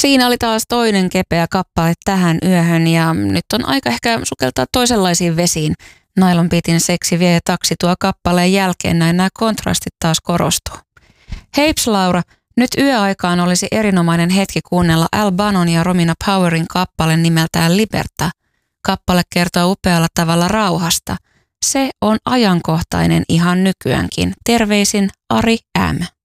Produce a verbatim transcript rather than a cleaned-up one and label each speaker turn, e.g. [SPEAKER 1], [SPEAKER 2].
[SPEAKER 1] Siinä oli taas toinen kepeä kappale tähän yöhön ja nyt on aika ehkä sukeltaa toisenlaisiin vesiin. Nylon Beatin Seksi vie taksi tuo kappaleen jälkeen, näin nämä kontrastit taas korostuu. Heips Laura, nyt yöaikaan olisi erinomainen hetki kuunnella Al Banon ja Romina Powerin kappale nimeltään Liberta. Kappale kertoo upealla tavalla rauhasta. Se on ajankohtainen ihan nykyäänkin. Terveisin Ari M.